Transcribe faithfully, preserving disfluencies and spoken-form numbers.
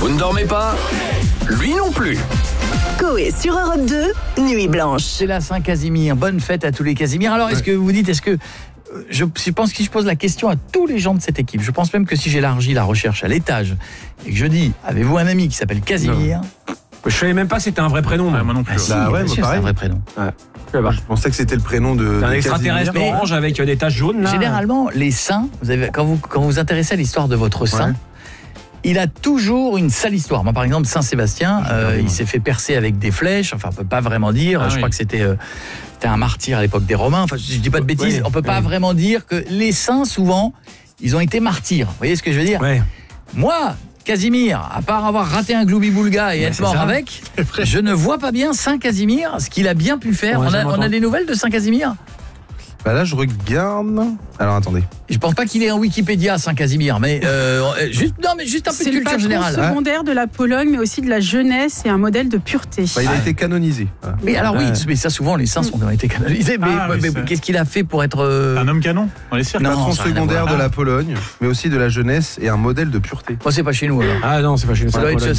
Vous ne dormez pas ? Lui non plus. Coé sur Europe deux, Nuit Blanche. C'est la Saint-Casimir. Bonne fête à tous les Casimir. Alors, est-ce que vous dites, est-ce que... Je, je pense que je pose la question à tous les gens de cette équipe. Je pense même que si j'élargis la recherche à l'étage et que je dis, avez-vous un ami qui s'appelle Casimir ? Non. Je savais même pas si c'était un vrai prénom. Ouais, moi non plus. Ah, si, Bah ouais, bien sûr, moi, c'est un pareil. vrai prénom. Ouais. Je pensais que c'était le prénom de. C'est un de extraterrestre Casimir. orange avec des taches jaunes là. Généralement, les saints, vous avez, quand vous quand vous vous intéressez à l'histoire de votre saint, Ouais. il a toujours une sale histoire. Moi, par exemple, Saint Sébastien, euh, il s'est fait percer avec des flèches. Enfin, on peut pas vraiment dire. Ah je oui. crois que c'était euh, c'était un martyr à l'époque des Romains. Enfin, je, je dis pas de bêtises. Oui, on peut pas oui. vraiment dire que les saints, souvent, ils ont été martyrs. Vous voyez ce que je veux dire ? Ouais. Moi, Casimir, à part avoir raté un gloubi-boulga et Ouais, être c'est mort ça. avec, je ne vois pas bien Saint Casimir, ce qu'il a bien pu faire. Ouais, on, a, jamais on a entendu. des nouvelles de Saint Casimir ? Bah là, je regarde. Alors attendez. Je pense pas qu'il est en Wikipédia, Saint Casimir, mais euh, juste, non, mais juste un peu C'est de le culture patron générale. secondaire de la Pologne, mais aussi de la jeunesse et un modèle de pureté. Bah, il a été canonisé. Voilà. Mais alors oui, Ouais. mais ça souvent les saints sont, ont été canalisés. Mais, Ah, oui, mais c'est- qu'est-ce qu'il a fait pour être euh, Un homme canon dans les cirques. Non, Patron ça a rien à secondaire voir. de la Pologne, mais aussi de la jeunesse et un modèle de pureté. Moi, c'est pas chez nous alors. Ah non, c'est pas chez nous. Ça c'est doit la être Pologne.